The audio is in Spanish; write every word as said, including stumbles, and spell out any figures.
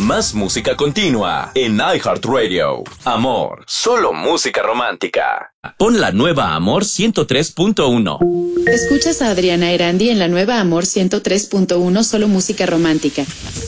Más música continua en iHeartRadio. Amor, solo música romántica. Pon la nueva Amor ciento tres punto uno. Escuchas a Adriana Erandi en la nueva Amor ciento tres punto uno, solo música romántica.